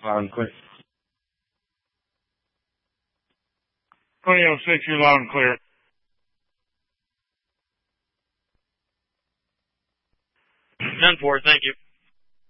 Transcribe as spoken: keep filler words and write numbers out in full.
Loud and clear. twenty oh six, you're loud and clear. ten four, thank you.